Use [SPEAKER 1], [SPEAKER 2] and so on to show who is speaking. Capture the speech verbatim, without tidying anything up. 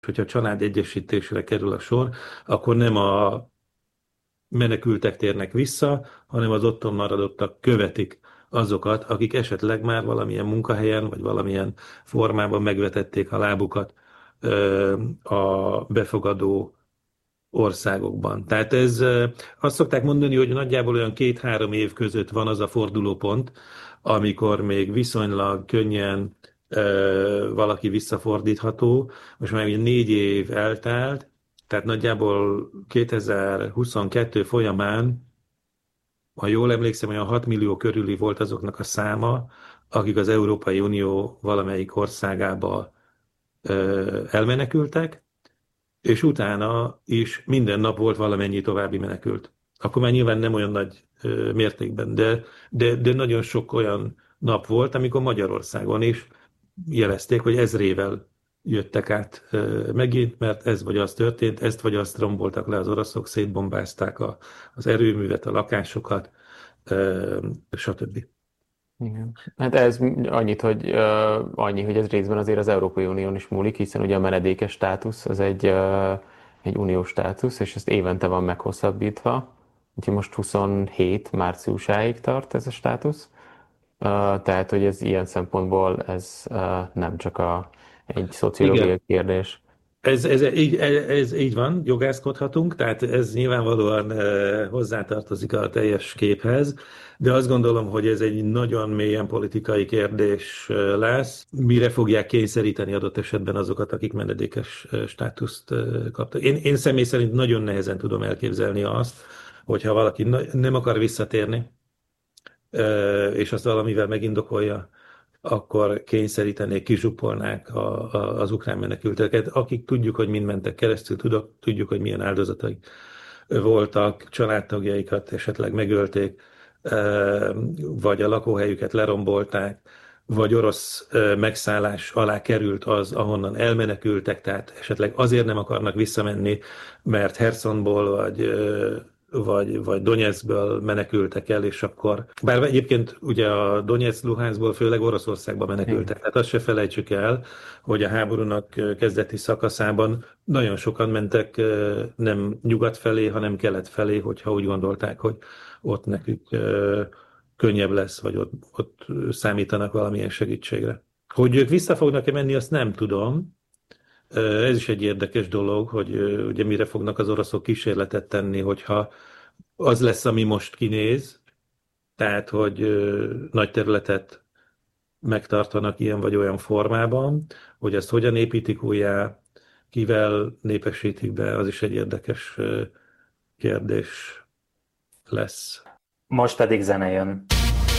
[SPEAKER 1] hogyha család egyesítésre kerül a sor, akkor nem a menekültek térnek vissza, hanem az otthon maradottak követik azokat, akik esetleg már valamilyen munkahelyen, vagy valamilyen formában megvetették a lábukat ö, a befogadó országokban. Tehát ez, ö, azt szokták mondani, hogy nagyjából olyan két-három év között van az a fordulópont, amikor még viszonylag könnyen ö, valaki visszafordítható. Most már ugye négy év eltelt, tehát nagyjából kétezer-huszonkettő folyamán, ha jól emlékszem, olyan hat millió körüli volt azoknak a száma, akik az Európai Unió valamelyik országába ö, elmenekültek, és utána is minden nap volt valamennyi további menekült. Akkor már nyilván nem olyan nagy ö, mértékben, de, de, de nagyon sok olyan nap volt, amikor Magyarországon is jelezték, hogy ezrével jöttek át ö, megint, mert ez vagy az történt, ezt vagy azt romboltak le az oroszok, szétbombázták a, az erőművet, a lakásokat, ö, stb.
[SPEAKER 2] Igen. Hát ez annyit, hogy uh, annyi, hogy ez részben azért az Európai Unión is múlik, hiszen ugye a menedékes státusz az egy, uh, egy uniós státusz, és ezt évente van meghosszabbítva. Úgyhogy most huszonhét márciusáig tart ez a státusz. Uh, tehát, hogy ez ilyen szempontból ez uh, nem csak a, egy
[SPEAKER 1] Igen,
[SPEAKER 2] szociológiai kérdés.
[SPEAKER 1] Ez, ez, így, ez, ez így van, jogászkodhatunk, tehát ez nyilvánvalóan e, hozzátartozik a teljes képhez, de azt gondolom, hogy ez egy nagyon mélyen politikai kérdés e, lesz. Mire fogják kényszeríteni adott esetben azokat, akik menedékes e, státuszt e, kaptak? Én, én személy szerint nagyon nehezen tudom elképzelni azt, hogyha valaki na- nem akar visszatérni, e, és azt valamivel megindokolja, akkor kényszerítenék, kizsupolnák a, a, az ukrán menekülteket, akik tudjuk, hogy mind mentek keresztül, tudok, tudjuk, hogy milyen áldozatai voltak, családtagjaikat esetleg megölték, eh, vagy a lakóhelyüket lerombolták, vagy orosz eh, megszállás alá került az, ahonnan elmenekültek, tehát esetleg azért nem akarnak visszamenni, mert Hersonból vagy eh, vagy, vagy Donetskből menekültek el, és akkor, bár egyébként ugye a Donetsk, Luhanskból főleg Oroszországba menekültek,
[SPEAKER 2] Igen.
[SPEAKER 1] tehát azt se felejtsük el, hogy a háborúnak kezdeti szakaszában nagyon sokan mentek eh, nem nyugat felé, hanem kelet felé, hogyha úgy gondolták, hogy ott nekük eh, könnyebb lesz, vagy ott, ott számítanak valamilyen segítségre. Hogy ők vissza fognak-e menni, azt nem tudom. Eh, Ez is egy érdekes dolog, hogy eh, ugye mire fognak az oroszok kísérletet tenni, hogyha az lesz, ami most kinéz, tehát, hogy ö, nagy területet megtartanak ilyen vagy olyan formában, hogy ezt hogyan építik újjá, kivel népesítik be, az is egy érdekes ö, kérdés lesz.
[SPEAKER 3] Most pedig zene jön.